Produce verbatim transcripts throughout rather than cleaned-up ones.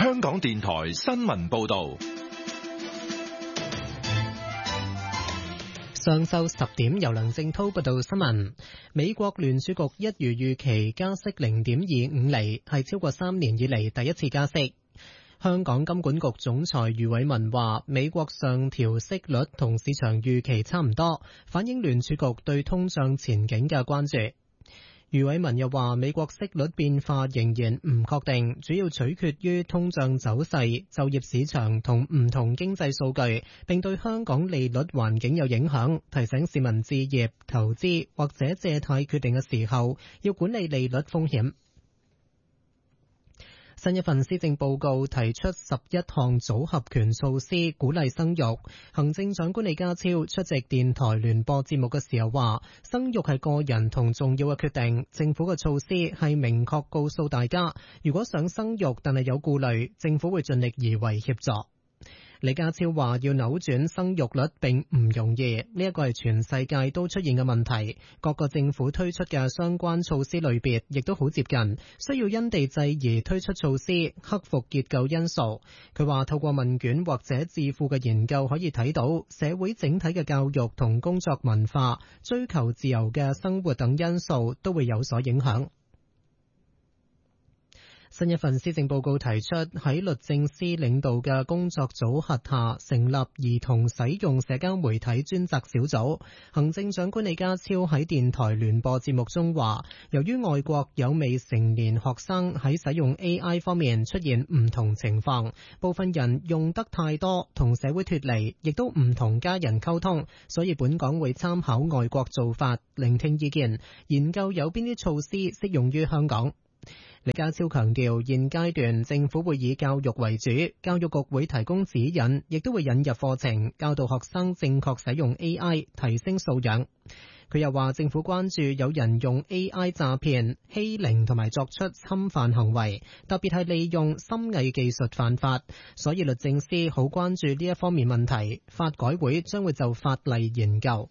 香港電台新聞報道。 上晝十點，由梁正濤報道新聞。美國聯儲局一如預期加息零點二五厘，係超過三年以嚟第一次加息。香港金管局總裁余偉文話，美國上調息率同市場預期差唔多，反映聯儲局對通脹前景嘅關注。余偉文又話，美國息率變化仍然唔確定，主要取決於通脹走勢、就業市場同唔同經濟數據，並對香港利率環境有影響，提醒市民置業、投資或者借貸決定嘅時候，要管理利率風險。新一份施政報告提出十一項組合拳措施，鼓勵生育。行政長官李家超出席電台聯播節目嘅時候話，生育係個人同重要嘅決定，政府嘅措施係明確告訴大家，如果想生育但係有顧慮，政府會盡力而為協助。李家超話，要扭轉生育率並唔容易，呢一個係全世界都出現嘅問題。各個政府推出嘅相關措施類別亦都好接近，需要因地制宜推出措施，克服結構因素。佢話透過問卷或者智庫嘅研究可以睇到，社會整體嘅教育同工作文化、追求自由嘅生活等因素都會有所影響。新一份施政報告提出，喺律政司領導嘅工作組轄下成立兒童使用社交媒體專責小組。行政長官李家超喺電台聯播節目中話，由於外國有未成年學生喺使用 A I 方面出現唔同情況，部分人用得太多，同社會脫離，亦都唔同家人溝通，所以本港會參考外國做法，聆聽意見，研究有邊啲措施適用於香港。李家超強調，現階段政府會以教育為主，教育局會提供指引，亦都會引入課程，教導學生正確使用 A I， 提升素養。佢又話，政府關注有人用 A I 詐騙、欺凌同埋作出侵犯行為，特別係利用深偽技術犯法，所以律政司好關注呢一方面問題。法改會將會就法例研究。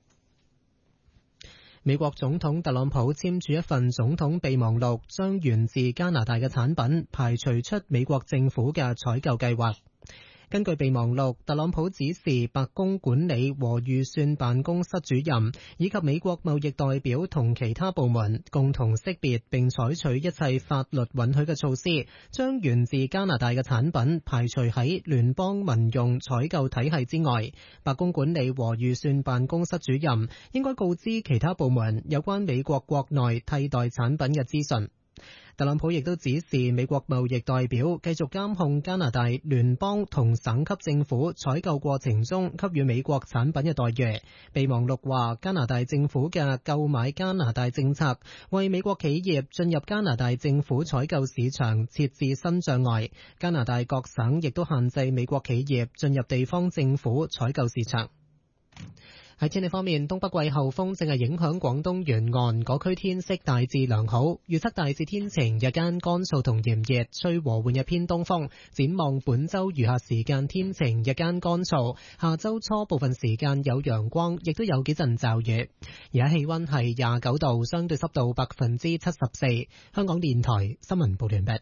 美國總統特朗普簽署一份總統備忘錄，將源自加拿大嘅產品排除出美國政府嘅採購計劃。根據備忘錄，特朗普指示白宮管理和預算辦公室主任以及美國貿易代表同其他部門共同識別並採取一切法律允許嘅措施，將源自加拿大嘅產品排除喺聯邦民用採購體系之外。白宮管理和預算辦公室主任應該告知其他部門有關美國國內替代產品嘅資訊。特朗普亦都指示美國貿易代表繼續監控加拿大聯邦同省級政府採購過程中給予美國產品嘅待遇。備忘錄話，加拿大政府嘅購買加拿大政策為美國企業進入加拿大政府採購市場設置新障礙。加拿大各省亦都限制美國企業進入地方政府採購市場。喺天氣方面，東北季候風正係影響廣東沿岸，嗰區天色大致良好，預測大致天晴，日間乾燥同炎熱，吹和緩嘅偏東風。展望本周餘下時間天晴，日間乾燥，下周初部分時間有陽光，亦都有幾陣驟雨。而家氣溫係廿九度，相對濕度百分之七十四。香港電台新聞報完畢。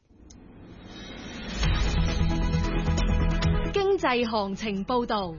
經濟行情報道。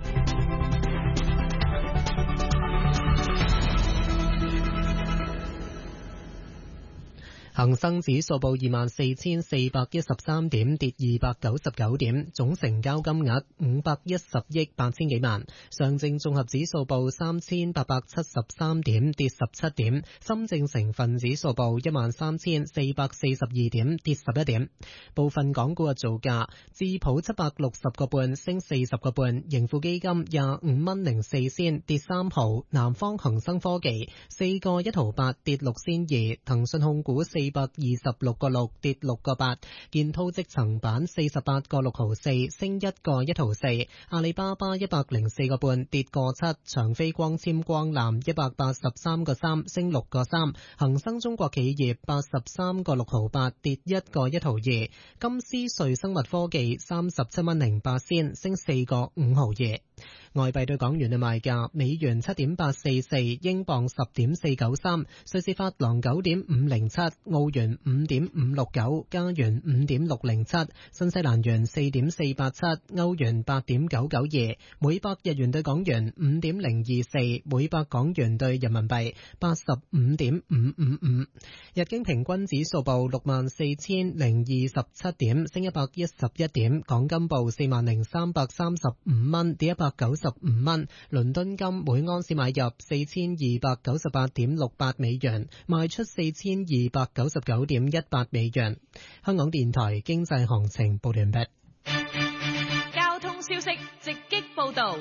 恒生指數報二萬四千四百一十三點，跌二百九十九點，總成交金額五百一十億八千幾萬。上證綜合指數報三千八百七十三點，跌十七點。深證成分指數報一萬三千四百四十二點，跌十一點。部分港股嘅造價：智普七百六十個半，升四十個半；盈富基金廿五蚊零四仙，跌三毫；南方恒生科技四個一毫八，跌六仙二；騰訊控股四。四百二十六個六，跌六個八，建滔積層板四十八個六毫四，升一個一毫四，阿里巴巴一百零四個半，跌個七，長飛光纖光纜一百八十三個三，升六個三，恒生中國企業八十三個六毫八，跌一個一毫二，金斯瑞生物科技三十七蚊零八仙，升四個五毫二。 外幣對港元嘅賣價：美元七點八四四，英鎊十點四九三，瑞士法郎九點五零七，澳元五點五六九，加元五點六零七，新西蘭元四點四八七，歐元八點九九二，每百日元對港元五點零二四，每百港元對人民幣八十五點五五五。日經平均指數報六萬四千零二十七點，升一百一十一點。港金報四萬零三百三十五蚊，跌一百九十五蚊。倫敦金每盎司買入四千二百九十八點六八美元，賣出四千二百九十九點一八美元。香港電台經濟行情報完畢。 交通消息直擊報道。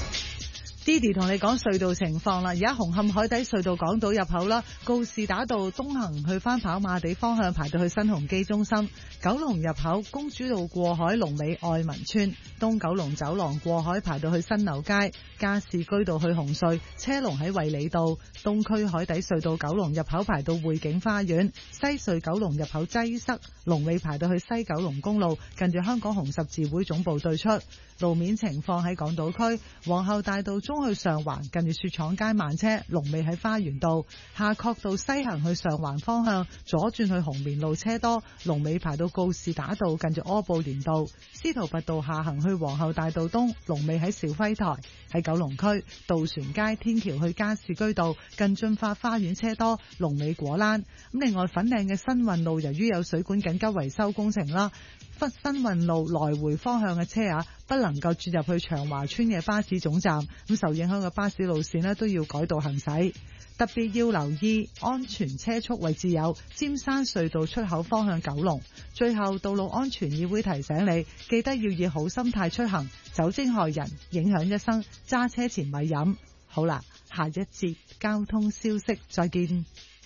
Didi 同你講隧道情況啦，而家紅磡海底隧道港島入口啦，告士打道東行去翻跑馬地方向排到去新鴻基中心，九龍入口公主道過海龍尾愛民村，東九龍走廊過海排到去新樓街，加士居道去紅隧車龍喺衛理道，東區海底隧道九龍入口排到匯景花園，西隧九龍入口擠塞，龍尾排到去西九龍公路近住香港紅十字會總部對出。路面情況喺港島區皇后大道中去上環近住雪廠街慢車，龍尾喺花園道，夏慤道西行去上環方向左轉去紅棉路車多，龍尾排到告士打道近住柯布連道，司徒拔道下行去皇后大道東，龍尾喺兆輝台。喺九龍區渡船街天橋去加士居道近駿發花園車多，龍尾果欄。咁另外粉嶺嘅新運路由於有水管緊急維修工程啦，新運路來回方向嘅車啊不能夠轉入去長華村嘅巴士總站，咁受影響嘅巴士路線呢都要改道行駛。特別要留意安全車速位置有尖山隧道出口方向九龍。最後，道路安全議會提醒你，記得要以好心態出行，酒精害人，影響一生，揸車前咪飲。好啦，下一節交通消息再見。